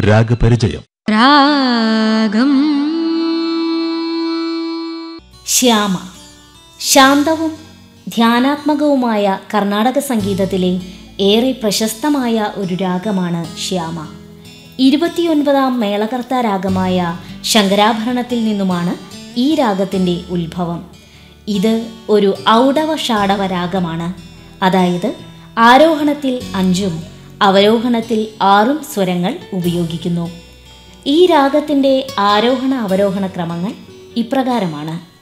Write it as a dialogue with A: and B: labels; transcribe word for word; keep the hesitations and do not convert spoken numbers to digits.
A: രാഗപരിചയം.
B: രാഗം
C: ശ്യാമ. ശാന്തവും ധ്യാനാത്മകവുമായ കർണാടക സംഗീതത്തിലെ ഏറെ പ്രശസ്തമായ ഒരു രാഗമാണ് ശ്യാമ. ഇരുപത്തിയൊൻപതാം മേളകർത്ത രാഗമായ ശങ്കരാഭരണത്തിൽ നിന്നുമാണ് ഈ രാഗത്തിൻ്റെ ഉത്ഭവം. ഇത് ഒരു ഔഡവ ഷാഡവ രാഗമാണ്. അതായത് ആരോഹണത്തിൽ അഞ്ചും അവരോഹണത്തിൽ ആറും സ്വരങ്ങൾ ഉപയോഗിക്കുന്നു. ഈ രാഗത്തിൻ്റെ ആരോഹണ അവരോഹണ ക്രമങ്ങൾ ഇപ്രകാരമാണ്.